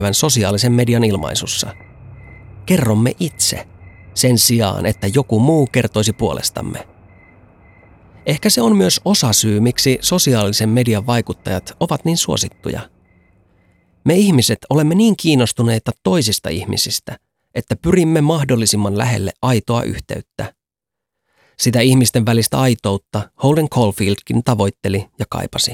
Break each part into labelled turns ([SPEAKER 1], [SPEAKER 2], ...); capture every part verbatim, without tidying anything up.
[SPEAKER 1] sosiaalisen median ilmaisussa. Kerromme itse, sen sijaan, että joku muu kertoisi puolestamme. Ehkä se on myös osasyy, miksi sosiaalisen median vaikuttajat ovat niin suosittuja. Me ihmiset olemme niin kiinnostuneita toisista ihmisistä, että pyrimme mahdollisimman lähelle aitoa yhteyttä. Sitä ihmisten välistä aitoutta Holden Caulfieldkin tavoitteli ja kaipasi.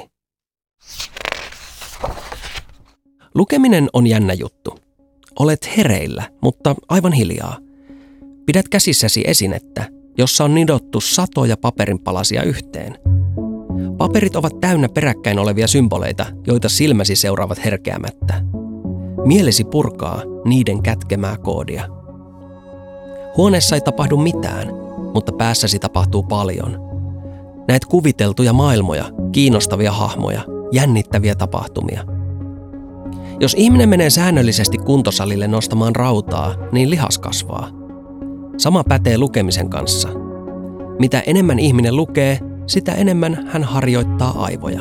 [SPEAKER 1] Lukeminen on jännä juttu. Olet hereillä, mutta aivan hiljaa. Pidät käsissäsi esinettä, jossa on nidottu satoja paperinpalasia yhteen. Paperit ovat täynnä peräkkäin olevia symboleita, joita silmäsi seuraavat herkeämättä. Mielesi purkaa niiden kätkemää koodia. Huoneessa ei tapahdu mitään, mutta päässäsi tapahtuu paljon. Näet kuviteltuja maailmoja, kiinnostavia hahmoja, jännittäviä tapahtumia. Jos ihminen menee säännöllisesti kuntosalille nostamaan rautaa, niin lihas kasvaa. Sama pätee lukemisen kanssa. Mitä enemmän ihminen lukee, sitä enemmän hän harjoittaa aivoja.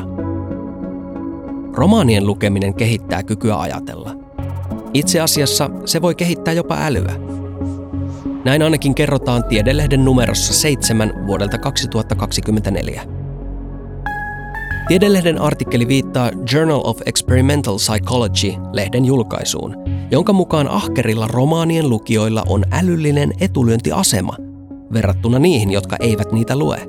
[SPEAKER 1] Romaanien lukeminen kehittää kykyä ajatella. Itse asiassa se voi kehittää jopa älyä. Näin ainakin kerrotaan Tiedelehden numerossa seitsemän vuodelta kaksituhattakaksikymmentäneljä. Tiedelehden artikkeli viittaa Journal of Experimental Psychology-lehden julkaisuun, jonka mukaan ahkerilla romaanien lukijoilla on älyllinen etulyöntiasema verrattuna niihin, jotka eivät niitä lue.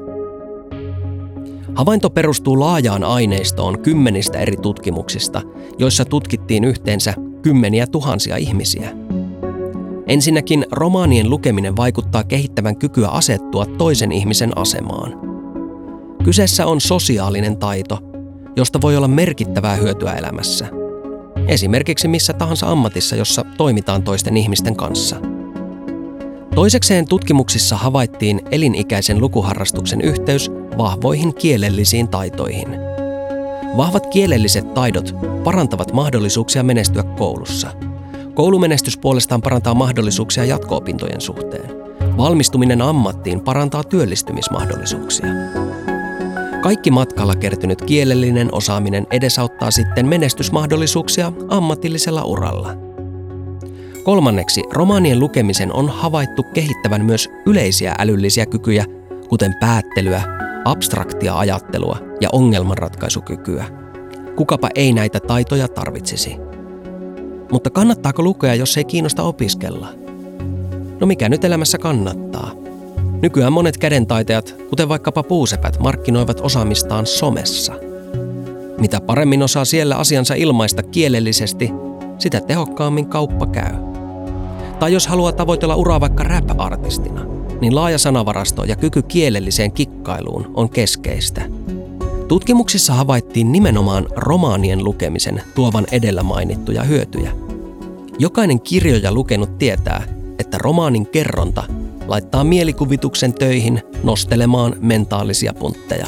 [SPEAKER 1] Havainto perustuu laajaan aineistoon kymmenistä eri tutkimuksista, joissa tutkittiin yhteensä kymmeniä tuhansia ihmisiä. Ensinnäkin romaanien lukeminen vaikuttaa kehittävän kykyä asettua toisen ihmisen asemaan. Kyseessä on sosiaalinen taito, josta voi olla merkittävää hyötyä elämässä. Esimerkiksi missä tahansa ammatissa, jossa toimitaan toisten ihmisten kanssa. Toisekseen tutkimuksissa havaittiin elinikäisen lukuharrastuksen yhteys vahvoihin kielellisiin taitoihin. Vahvat kielelliset taidot parantavat mahdollisuuksia menestyä koulussa. Koulumenestys puolestaan parantaa mahdollisuuksia jatko-opintojen suhteen. Valmistuminen ammattiin parantaa työllistymismahdollisuuksia. Kaikki matkalla kertynyt kielellinen osaaminen edesauttaa sitten menestysmahdollisuuksia ammatillisella uralla. Kolmanneksi, romaanien lukemisen on havaittu kehittävän myös yleisiä älyllisiä kykyjä, kuten päättelyä, abstraktia ajattelua ja ongelmanratkaisukykyä. Kukapa ei näitä taitoja tarvitsisi. Mutta kannattaako lukea, jos ei kiinnosta opiskella? No mikä nyt elämässä kannattaa? Nykyään monet kädentaitajat, kuten vaikkapa puusepät, markkinoivat osaamistaan somessa. Mitä paremmin osaa siellä asiansa ilmaista kielellisesti, sitä tehokkaammin kauppa käy. Tai jos haluaa tavoitella uraa vaikka rap-artistina, niin laaja sanavarasto ja kyky kielelliseen kikkailuun on keskeistä. Tutkimuksissa havaittiin nimenomaan romaanien lukemisen tuovan edellä mainittuja hyötyjä. Jokainen kirjoja lukenut tietää, että romaanin kerronta laittaa mielikuvituksen töihin nostelemaan mentaalisia puntteja.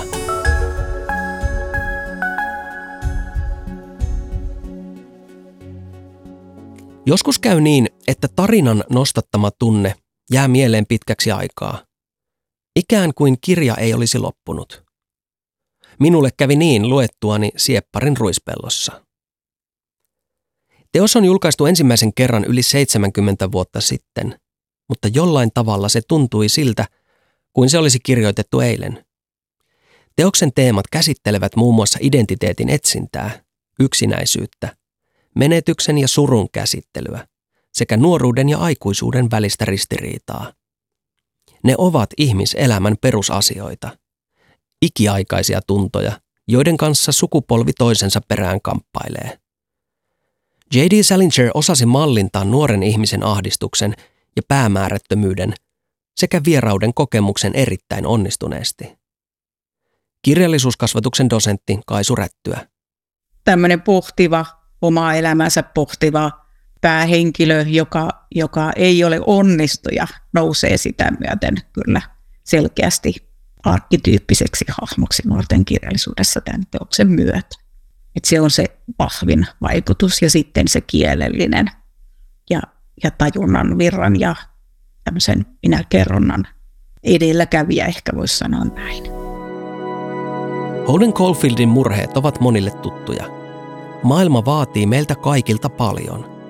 [SPEAKER 1] Joskus käy niin, että tarinan nostattama tunne jää mieleen pitkäksi aikaa. Ikään kuin kirja ei olisi loppunut. Minulle kävi niin luettuani Siepparin ruispellossa. Teos on julkaistu ensimmäisen kerran yli seitsemänkymmentä vuotta sitten, mutta jollain tavalla se tuntui siltä, kuin se olisi kirjoitettu eilen. Teoksen teemat käsittelevät muun muassa identiteetin etsintää, yksinäisyyttä, menetyksen ja surun käsittelyä sekä nuoruuden ja aikuisuuden välistä ristiriitaa. Ne ovat ihmiselämän perusasioita, ikiaikaisia tuntoja, joiden kanssa sukupolvi toisensa perään kamppailee. J D Salinger osasi mallintaa nuoren ihmisen ahdistuksen ja päämäärättömyyden sekä vierauden kokemuksen erittäin onnistuneesti. Kirjallisuuskasvatuksen dosentti Kaisu Rättyä.
[SPEAKER 2] Tämmöinen pohtiva, omaa elämänsä pohtiva päähenkilö, joka, joka ei ole onnistuja, nousee sitä myöten kyllä selkeästi arkkityyppiseksi hahmoksi nuorten kirjallisuudessa tämän teoksen myötä. Et se on se vahvin vaikutus ja sitten se kielellinen ja, ja tajunnan virran ja tämmöisen minäkerronnan edelläkävijä, ehkä voisi sanoa näin.
[SPEAKER 1] Holden Caulfieldin murheet ovat monille tuttuja. Maailma vaatii meiltä kaikilta paljon.